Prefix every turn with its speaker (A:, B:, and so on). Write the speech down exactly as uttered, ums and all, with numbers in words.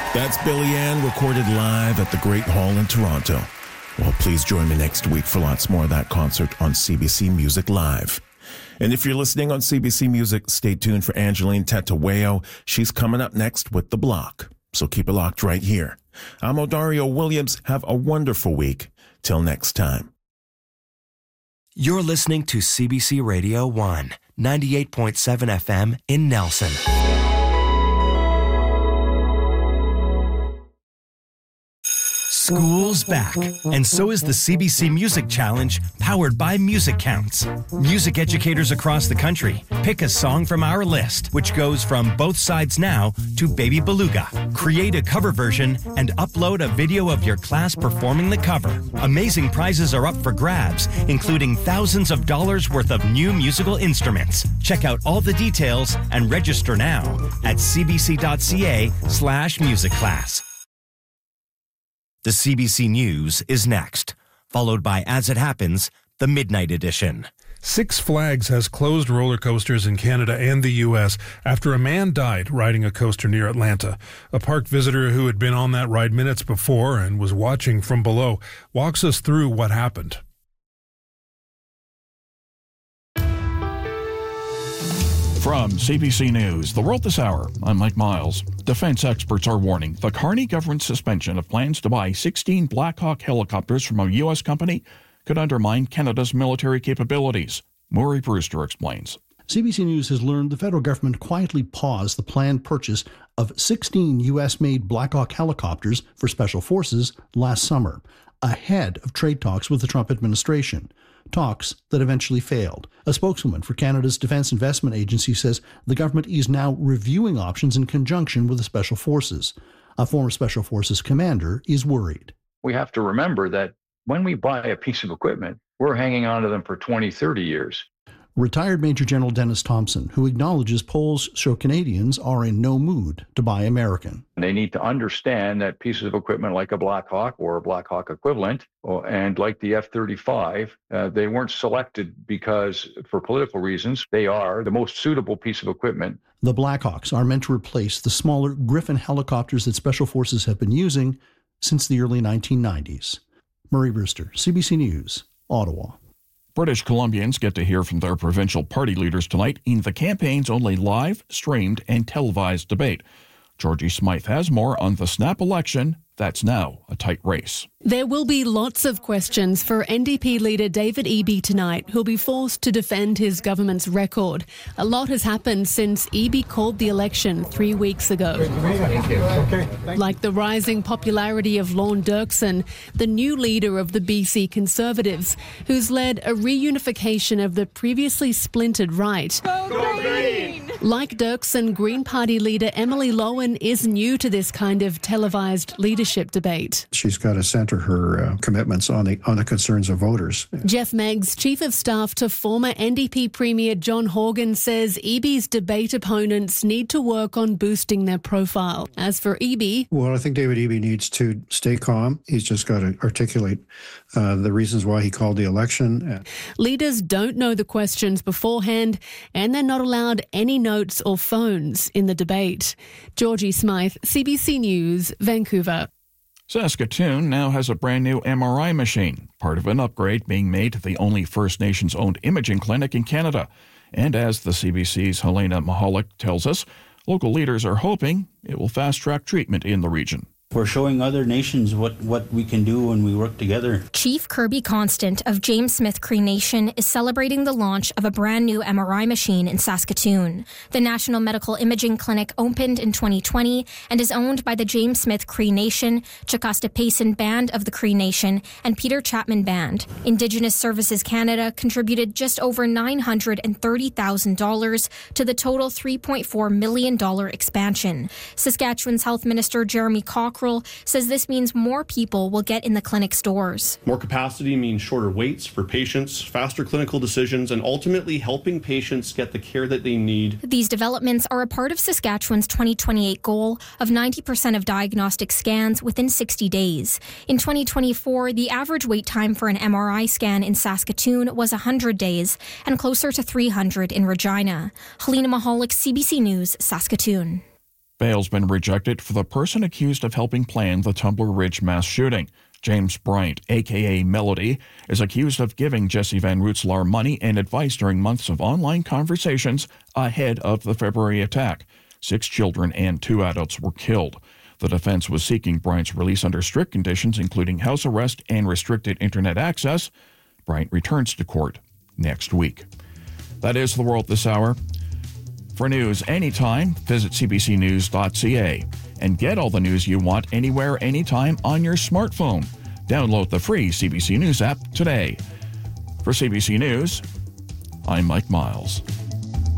A: That's Billy Ann recorded live at the Great Hall in Toronto. Well, please join me next week for lots more of that concert on C B C Music Live. And if you're listening on C B C Music, stay tuned for Angeline Tatawayo. She's coming up next with The Block. So keep it locked right here. I'm Odario Williams. Have a wonderful week. Till next time.
B: You're listening to C B C Radio one, ninety-eight point seven F M in Nelson. School's back, and so is the C B C Music Challenge, powered by Music Counts. Music educators across the country pick a song from our list, which goes from Both Sides Now to Baby Beluga. Create a cover version and upload a video of your class performing the cover. Amazing prizes are up for grabs, including thousands of dollars worth of new musical instruments. Check out all the details and register now at cbc.ca slash music class. The C B C News is next, followed by As It Happens, the Midnight Edition.
C: Six Flags has closed roller coasters in Canada and the U S after a man died riding a coaster near Atlanta. A park visitor who had been on that ride minutes before and was watching from below walks us through what happened.
D: From C B C News, The World This Hour, I'm Mike Miles. Defense experts are warning the Carney government's suspension of plans to buy sixteen Black Hawk helicopters from a U S company could undermine Canada's military capabilities. Murray Brewster explains.
E: C B C News has learned the federal government quietly paused the planned purchase of sixteen U S-made Black Hawk helicopters for Special Forces last summer, ahead of trade talks with the Trump administration. Talks that eventually failed. A spokeswoman for Canada's Defence Investment Agency says the government is now reviewing options in conjunction with the Special Forces. A former Special Forces commander is worried.
F: We have to remember that when we buy a piece of equipment, we're hanging on to them for twenty, thirty years.
E: Retired Major General Dennis Thompson, who acknowledges polls show Canadians are in no mood to buy American.
F: They need to understand that pieces of equipment like a Black Hawk or a Black Hawk equivalent, and like the F thirty-five, uh, they weren't selected because, for political reasons, they are the most suitable piece of equipment.
E: The Black Hawks are meant to replace the smaller Griffin helicopters that Special Forces have been using since the early nineteen nineties. Murray Brewster, C B C News, Ottawa.
D: British Columbians get to hear from their provincial party leaders tonight in the campaign's only live, streamed, and televised debate. Georgie Smythe has more on the snap election that's now a tight race.
G: There will be lots of questions for N D P leader David Eby tonight, who'll be forced to defend his government's record. A lot has happened since Eby called the election three weeks ago.
H: Thank you. Okay.
G: Like the rising popularity of Lorne Dirksen, the new leader of the B C Conservatives, who's led a reunification of the previously splintered right.
H: Go Green!
G: Like Dirksen, Green Party leader Emily Lowen is new to this kind of televised leadership debate.
I: She's got to center her uh, commitments on the on the concerns of voters.
G: Jeff Meggs, Chief of Staff to former N D P Premier John Horgan, says Eby's debate opponents need to work on boosting their profile. As for Eby...
I: Well, I think David Eby needs to stay calm. He's just got to articulate uh, the reasons why he called the election.
G: Leaders don't know the questions beforehand, and they're not allowed any notes or phones in the debate. Georgie Smythe, C B C News, Vancouver.
D: Saskatoon now has a brand new M R I machine, part of an upgrade being made to the only First Nations-owned imaging clinic in Canada. And as the C B C's Helena Mahalik tells us, local leaders are hoping it will fast-track treatment in the region.
J: We're showing other nations what, what we can do when we work together.
K: Chief Kirby Constant of James Smith Cree Nation is celebrating the launch of a brand new M R I machine in Saskatoon. The National Medical Imaging Clinic opened in twenty twenty and is owned by the James Smith Cree Nation, Jocasta Payson Band of the Cree Nation, and Peter Chapman Band. Indigenous Services Canada contributed just over nine hundred thirty thousand dollars to the total three point four million dollars expansion. Saskatchewan's Health Minister Jeremy Cockrell says this means more people will get in the clinic's doors.
L: More capacity means shorter waits for patients, faster clinical decisions, and ultimately helping patients get the care that they need.
K: These developments are a part of Saskatchewan's twenty twenty-eight goal of ninety percent of diagnostic scans within sixty days. In twenty twenty-four, the average wait time for an M R I scan in Saskatoon was one hundred days and closer to three hundred in Regina. Helena Mahalik, C B C News, Saskatoon.
D: Bail's been rejected for the person accused of helping plan the Tumbler Ridge mass shooting. James Bryant, a k a. Melody, is accused of giving Jesse Van Rootselaar money and advice during months of online conversations ahead of the February attack. Six children and two adults were killed. The defense was seeking Bryant's release under strict conditions, including house arrest and restricted internet access. Bryant returns to court next week. That is the world this hour. For news anytime, visit c b c news dot c a and get all the news you want anywhere, anytime on your smartphone. Download the free C B C News app today. For C B C News, I'm Mike Miles.